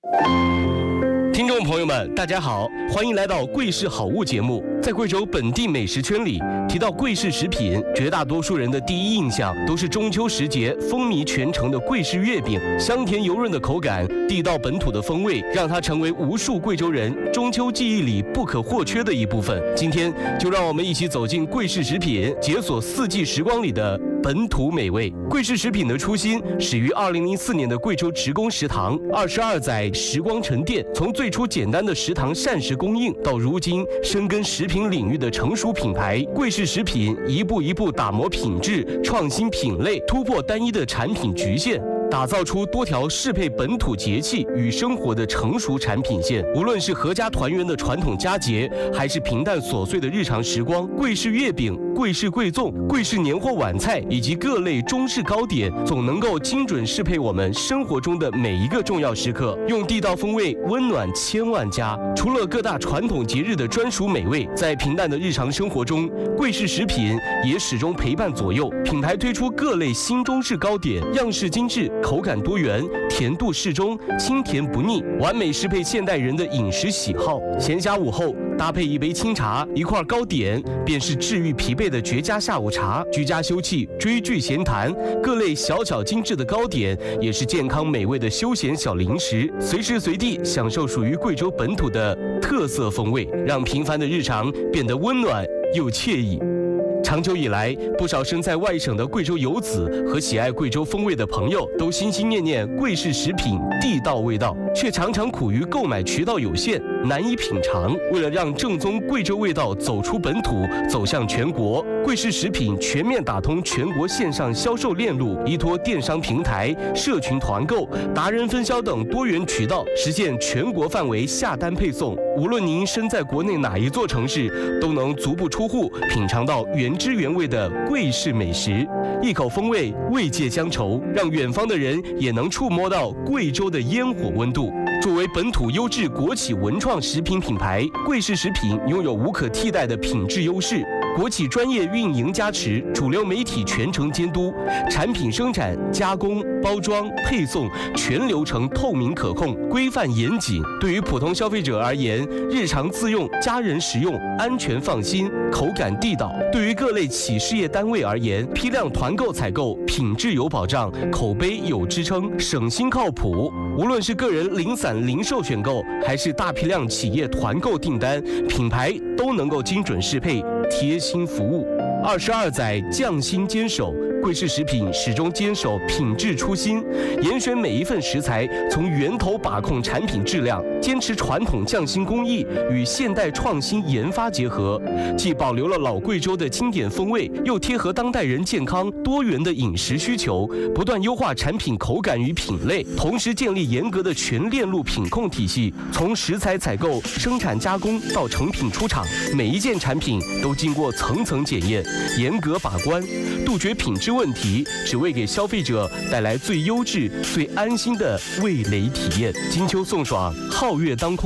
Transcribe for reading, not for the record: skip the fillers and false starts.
听众朋友们，大家好，欢迎来到贵市好物节目。在贵州本地美食圈里，提到贵市食品，绝大多数人的第一印象都是中秋时节风靡全城的贵市月饼。香甜油润的口感，地道本土的风味，让它成为无数贵州人中秋记忆里不可或缺的一部分。今天就让我们一起走进贵市食品，解锁四季时光里的本土美味。贵市食品的初心始于2004年的贵州职工食堂，22载时光沉淀，从最初简单的食堂膳食供应，到如今深耕食品领域的成熟品牌，贵市食品一步一步打磨品质，创新品类，突破单一的产品局限，打造出多条适配本土节气与生活的成熟产品线。无论是阖家团圆的传统佳节，还是平淡琐碎的日常时光，贵市月饼、贵市桂粽、贵市年货晚菜以及各类中式糕点，总能够精准适配我们生活中的每一个重要时刻，用地道风味温暖千万家。除了各大传统节日的专属美味，在平淡的日常生活中，贵市食品也始终陪伴左右。品牌推出各类新中式糕点，样式精致，口感多元，甜度适中，清甜不腻，完美适配现代人的饮食喜好。闲暇午后，搭配一杯清茶，一块糕点，便是治愈疲惫的绝佳下午茶。居家休憩，追剧闲谈，各类小巧精致的糕点，也是健康美味的休闲小零食。随时随地享受属于贵州本土的特色风味，让平凡的日常变得温暖又惬意。长久以来，不少身在外省的贵州游子和喜爱贵州风味的朋友，都心心念念贵市食品地道味道，却常常苦于购买渠道有限，难以品尝。为了让正宗贵州味道走出本土，走向全国，贵市食品全面打通全国线上销售链路，依托电商平台、社群团购、达人分销等多元渠道，实现全国范围下单配送。无论您身在国内哪一座城市，都能足不出户品尝到原汁原味的贵市美食，一口风味，味界乡愁，让远方的人也能触摸到贵州的烟火温度。作为本土优质国企文创食品品牌，贵市食品拥有无可替代的品质优势。国企专业运营加持，主流媒体全程监督，产品生产、加工、包装、配送全流程透明可控，规范严谨。对于普通消费者而言，日常自用、家人食用，安全放心，口感地道。对于各类企事业单位而言，批量团购采购，品质有保障，口碑有支撑，省心靠谱。无论是个人零散零售选购，还是大批量企业团购订单，品牌都能够精准适配，贴心服务。22载匠心坚守，贵市食品始终坚守品质初心，严选每一份食材，从源头把控产品质量，坚持传统匠心工艺与现代创新研发结合，既保留了老贵州的经典风味，又贴合当代人健康多元的饮食需求，不断优化产品口感与品类，同时建立严格的全链路品控体系，从食材采购、生产加工到成品出厂，每一件产品都经过层层检验，严格把关，杜绝品质问题，只为给消费者带来最优质、最安心的味蕾体验。金秋送爽，皓月当空。